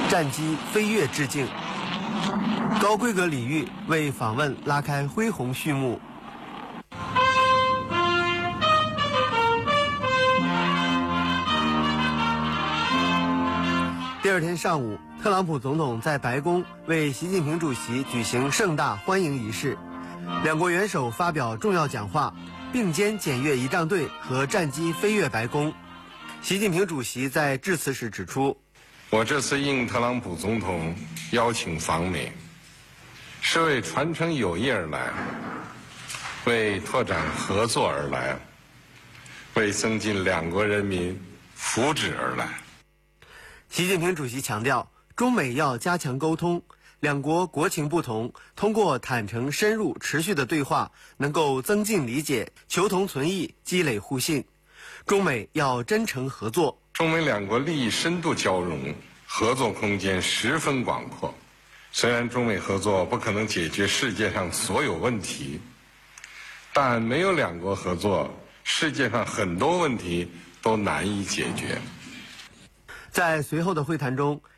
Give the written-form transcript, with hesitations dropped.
战机飞跃致敬。高规格礼遇为访问拉开恢宏序幕。第二天上午，特朗普总统在白宫为习近平主席举行盛大欢迎仪式，两国元首发表重要讲话，并肩检阅仪仗队和战机飞越白宫。习近平主席在致辞时指出， 我这次应特朗普总统邀请访美，是为传承友谊而来，为拓展合作而来，为增进两国人民福祉而来。 习近平主席强调，中美要加强沟通，两国国情不同，通过坦诚、深入、持续的对话，能够增进理解，求同存异，积累互信。中美要真诚合作。 中美两国利益深度交融，合作空间十分广阔。虽然中美合作不可能解决世界上所有问题，但没有两国合作，世界上很多问题都难以解决。 在随后的会谈中，